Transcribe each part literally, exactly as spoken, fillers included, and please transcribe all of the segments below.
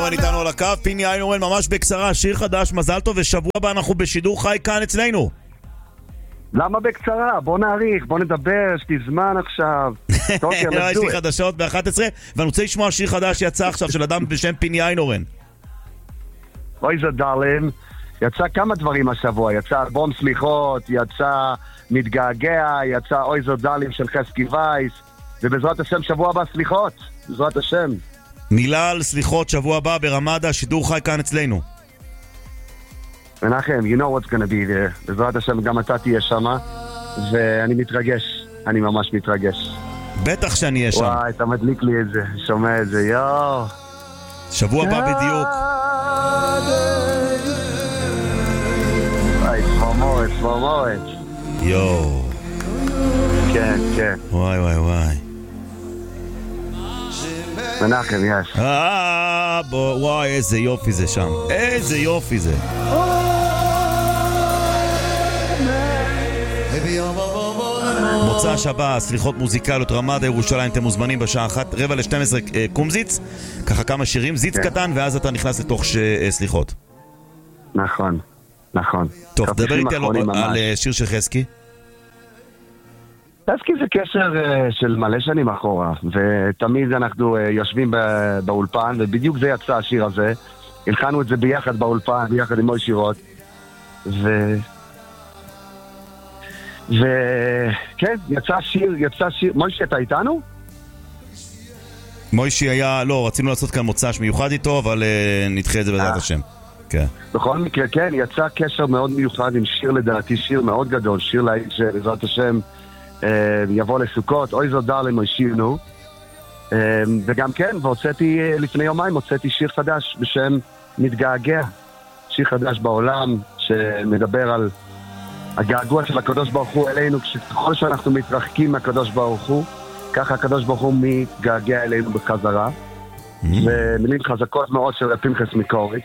איתנו על הקו, פיני איינורן, ממש בקצרה, שיר חדש, מזל טוב, ושבוע הבא אנחנו בשידור חי כאן אצלנו. למה בקצרה? בוא נעריך, בוא נדבר, יש לי זמן עכשיו. לא, יש לי חדשות ב-אחת עשרה, ואני רוצה לשמוע שיר חדש שיצא עכשיו של אדם בשם פיני איינורן. אוי זה דרלן, יצא כמה דברים השבוע, יצא אלבום סליחות, יצא מתגעגע, יצא אוי זה דרלן של חסקי וייס, ובעזרת השם שבוע הבא סליחות, בעזרת השם. מילה על סליחות שבוע הבא ברמדה, שידור חי כאן אצלנו. מנחם, you know what's gonna be there. בעזרת השם גם אתה תהיה שמה, ואני מתרגש, אני ממש מתרגש. בטח שאני אהיה שם. וואי, אתה מדליק לי את זה, שומע את זה, יואו. שבוע הבא בדיוק. וואי, צמרמורת, צמרמורת. יואו. כן, כן. וואי, וואי, וואי. מנחם, יש. אה, וואי, איזה יופי זה שם. איזה יופי זה. מוצא שבה, סליחות מוזיקליות, רמדה ירושלים, אתם מוזמנים בשעה אחת, רבע לשתים עשרה קומזיץ, ככה כמה שירים, זיץ קטן, ואז אתה נכנס לתוך סליחות. נכון, נכון. טוב, דבר איתי על שיר של חסקי. חסקי זה קשר של מלא שנים אחורה, ותמיד אנחנו יושבים באולפן, ובדיוק זה יצא השיר הזה, הלחנו את זה ביחד באולפן, ביחד עם מוישי רוט, ו... וכן, יצא שיר, יצא שיר, מוישי, אתה איתנו? מוישי היה, לא, רצינו לעשות כאן מוצ"ש מיוחד איתו, אבל uh, נדחה את זה בעזרת השם. כן. בכל מקרה, כן, יצא קשר מאוד מיוחד עם שיר לדעתי, שיר מאוד גדול, שיר להגיד שבעזרת השם uh, יבוא לסוכות, אוי זו דרלן מוישינו, uh, וגם כן, והוצאתי, uh, לפני יומיים הוצאתי שיר חדש בשם מתגעגע, שיר חדש בעולם שמדבר על הגעגוע של הקדוש ברוך הוא אלינו, ככל שאנחנו מתרחקים מהקדוש ברוך הוא, ככה הקדוש ברוך הוא מתגעגע אלינו בחזרה. ומילים חזקות מאוד של פנחס מקוריץ.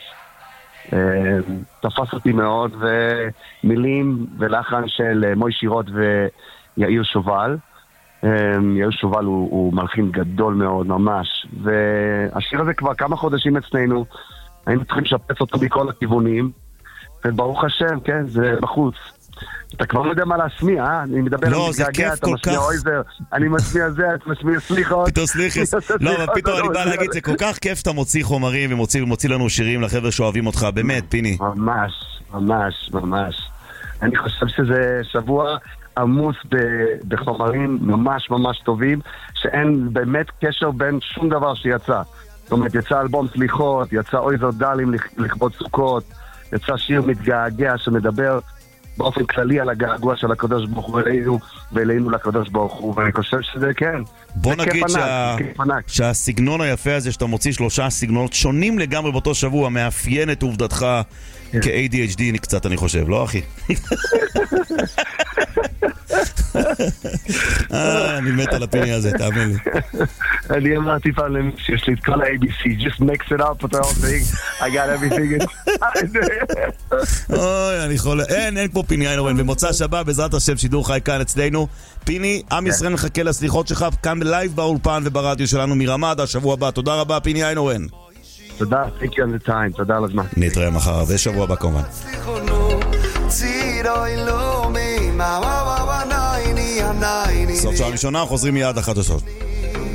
תפס אותי מאוד, ומילים ולחן של מוישי רוט ויאיר שובל. יאיר שובל הוא, הוא מלחין גדול מאוד, ממש. והשיר הזה כבר כמה חודשים אצלנו, היינו צריכים לשפץ אותו מכל הכיוונים, וברוך השם, כן, זה בחוץ. אתה כבר לא יודע מה להסמיע, אה? אני מדבר לא, זה כיף כל כך. אויזר, אני משמיע זה, אתה משמיע סליחות. פתאום סליחס. לא, אבל פתאום אני בא להגיד, זה כל כך כיף שאתה מוציא חומרים ומוציא לנו שירים לחבר'ה שאוהבים אותך, באמת, פיני. ממש, ממש, ממש. אני חושב שזה שבוע עמוס בחומרים ממש ממש טובים, שאין באמת קשר בין שום דבר שיצא. זאת אומרת, יצא אלבום סליחות, יצא אויזר דלים לכבוד סוכות, יצא שיר מתגעגע שמדבר באופן כללי על הגעגוע של הקדוש ברוך הוא אלינו ואלינו לקדוש ברוך הוא, ואני חושב שזה כן. בוא נגיד שה... שהסגנון היפה הזה שאתה מוציא שלושה סגנונות שונים לגמרי באותו שבוע מאפיין את עובדתך כ-איי די אייץ' די קצת, אני חושב, לא אחי? אני מת על הפיני הזה, תאמין לי. אני אמרתי פעם למי שיש לי את כל ה-איי בי סי, just mix it up with the whole thing, I got everything. אוי, אני יכול... אין, אין כמו פיני איינורן, ומוצא שבה בעזרת השם שידור חי כאן אצלנו. פיני, עם ישראל מחכה לסליחות שלך, כאן בלייב באולפן וברדיו שלנו מרמדה, שבוע הבא. תודה רבה, פיני איינורן. תודה, thank you on the time, תודה על הזמן. נתראה מחר, ושבוע הבא כמובן. סוף שעה ראשונה, חוזרים מיד לחדשות.